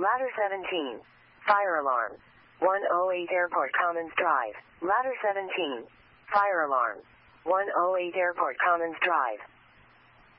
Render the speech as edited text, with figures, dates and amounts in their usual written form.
Ladder 17. Fire alarm. 108 Airport Commons Drive. Ladder 17. Fire alarm. 108 Airport Commons Drive.